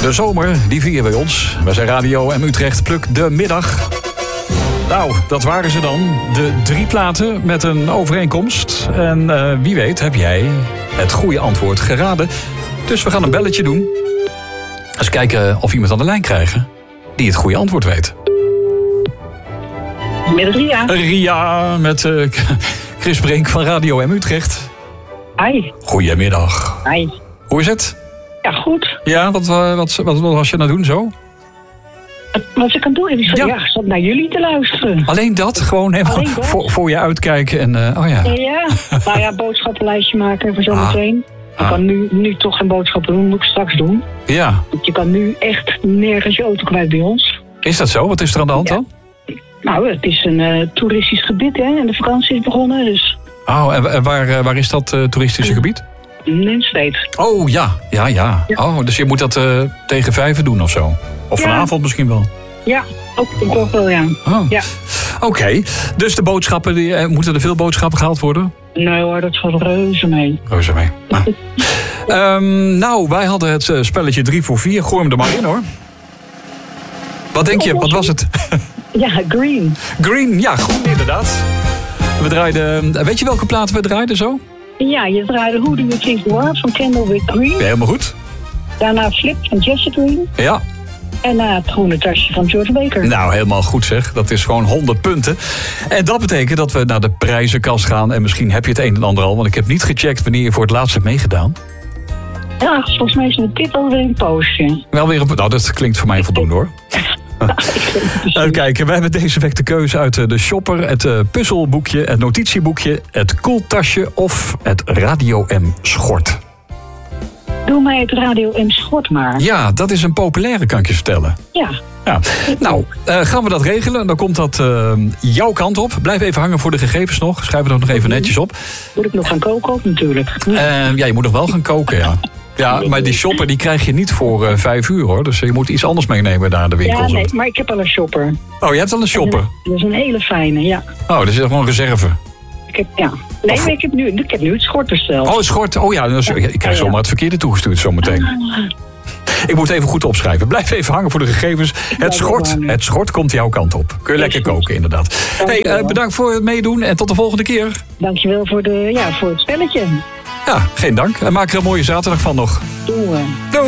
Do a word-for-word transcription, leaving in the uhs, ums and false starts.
De zomer, die vieren bij ons. Wij zijn Radio M Utrecht Pluk de Middag. Nou, dat waren ze dan. De drie platen met een overeenkomst. En uh, wie weet heb jij het goede antwoord geraden. Dus we gaan een belletje doen. Eens kijken of we iemand aan de lijn krijgen die het goede antwoord weet. Met Ria. Ria, met uh, Chris Brink van Radio M Utrecht. Hi. Goedemiddag. Hi. Hoe is het? Ja, goed. Ja, wat, wat, wat, wat was je aan het doen zo? Wat ik aan het doen is, Ja. ja, ik zat naar jullie te luisteren. Alleen dat? Gewoon helemaal Alleen dat? Voor, voor je uitkijken en uh, oh ja. Ja, nou ja, boodschappenlijstje maken voor zometeen. Je Ah. kan nu, nu toch geen boodschappen doen, moet ik straks doen. Ja, Want je kan nu echt nergens je auto kwijt bij ons. is dat zo? Wat is er aan de hand Ja. dan? Nou, het is een uh, toeristisch gebied, hè, en de vakantie is begonnen, dus Oh, en, en waar, uh, waar is dat uh, toeristische gebied? Nenssteed. Oh ja, ja, ja. Ja. Oh, dus je moet dat uh, tegen vijven doen of zo? Of Ja. vanavond misschien wel? Ja, ook, ook wel, ja. Oh. Ja. Oké, okay. Dus de boodschappen, die, uh, moeten er veel boodschappen gehaald worden? Nee hoor, dat valt reuze mee. Reuze mee. Nou. um, nou, wij hadden het uh, spelletje drie voor vier. Gooi hem er maar in hoor. Wat denk je? Wat was het? Ja, green. Green, ja, groen inderdaad. We draaiden, weet je welke platen we draaiden zo? Ja, je draaide Who Do You Think You Are van Kendall with Green. Ja, helemaal goed. Daarna Flip van Jesse Green. Ja. En na het groene tasje van George Baker. Nou, helemaal goed zeg. Dat is gewoon honderd punten. En dat betekent dat we naar de prijzenkast gaan. En misschien heb je het een en ander al. Want ik heb niet gecheckt wanneer je voor het laatst hebt meegedaan. Ja, volgens mij is het dit alweer een poosje. Wel weer een... Nou, dat klinkt voor mij voldoende hoor. Even kijken, we hebben deze week de keuze uit de shopper, het uh, puzzelboekje, het notitieboekje, het koeltasje of het Radio M schort. Doe mij het Radio M schort maar. Ja, dat is een populaire, kan ik je vertellen. Ja. Ja. Nou, uh, gaan we dat regelen? Dan komt dat uh, jouw kant op. Blijf even hangen voor de gegevens nog. Schrijf er nog even netjes op. Moet ik nog gaan koken ook natuurlijk. Uh, ja, je moet nog wel gaan koken, ja. Ja, maar die shopper die krijg je niet voor uh, vijf uur hoor. Dus je moet iets anders meenemen naar de winkel. Ja, nee, maar ik heb al een shopper. Oh, je hebt al een shopper? Dat is een hele fijne, ja. Oh, dat is gewoon reserve. Ik heb, ja. Nee, Of... maar ik heb nu, ik heb nu het schort besteld. Oh, het schort. Oh ja, dus, ik krijg zomaar het verkeerde toegestuurd zometeen. Ik moet even goed opschrijven. Blijf even hangen voor de gegevens. Het schort, het schort komt jouw kant op. Kun je lekker koken, inderdaad. Hey, uh, bedankt voor het meedoen en tot de volgende keer. Dankjewel voor, de, ja, voor het spelletje. Ja, geen dank. En maak er een mooie zaterdag van nog. Doei. Doei.